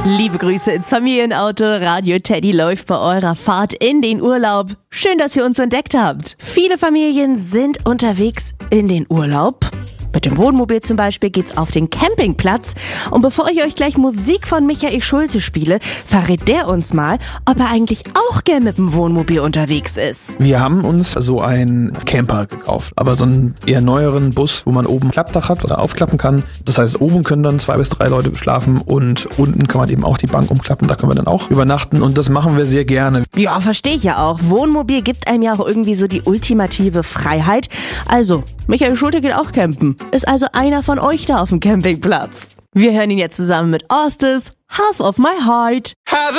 Liebe Grüße ins Familienauto. Radio Teddy läuft bei eurer Fahrt in den Urlaub. Schön, dass ihr uns entdeckt habt. Viele Familien sind unterwegs in den Urlaub. Mit dem Wohnmobil zum Beispiel geht's auf den Campingplatz. Und bevor ich euch gleich Musik von Michael Schulze spiele, verrät der uns mal, ob er eigentlich auch gern mit dem Wohnmobil unterwegs ist. Wir haben uns so einen Camper gekauft, aber so einen eher neueren Bus, wo man oben ein Klappdach hat, was er aufklappen kann. Das heißt, oben können dann 2 bis 3 Leute schlafen und unten kann man eben auch die Bank umklappen, da können wir dann auch übernachten und das machen wir sehr gerne. Ja, verstehe ich ja auch. Wohnmobil gibt einem ja auch irgendwie so die ultimative Freiheit. Also, Michael Schulte geht auch campen. Ist also einer von euch da auf dem Campingplatz. Wir hören ihn jetzt zusammen mit Ostis, Half of My Heart.